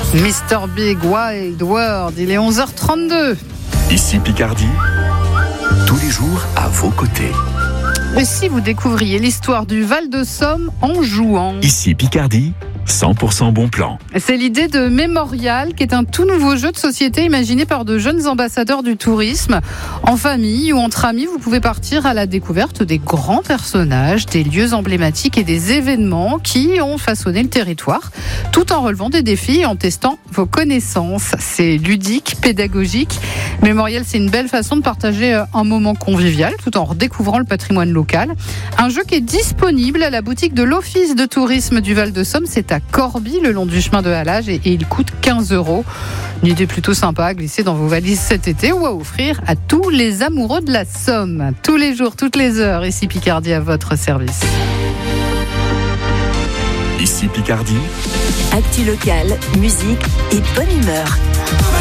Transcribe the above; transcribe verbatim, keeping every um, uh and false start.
mister Big Wild World, il est onze heures trente-deux. Ici Picardie, tous les jours à vos côtés. Et si vous découvriez l'histoire du Val-de-Somme en jouant? Ici Picardie, cent pour cent bon plan. C'est l'idée de Mémorial, qui est un tout nouveau jeu de société imaginé par de jeunes ambassadeurs du tourisme. En famille ou entre amis, vous pouvez partir à la découverte des grands personnages, des lieux emblématiques et des événements qui ont façonné le territoire, tout en relevant des défis et en testant vos connaissances. C'est ludique, pédagogique. Mémorial, c'est une belle façon de partager un moment convivial tout en redécouvrant le patrimoine local. Un jeu qui est disponible à la boutique de l'Office de tourisme du Val-de-Somme. C'est à Corbie, le long du chemin de halage, et, et il coûte quinze euros. Une idée plutôt sympa à glisser dans vos valises cet été ou à offrir à tous les amoureux de la Somme. Tous les jours, toutes les heures, ici Picardie à votre service. Ici Picardie, actu locale, musique et bonne humeur.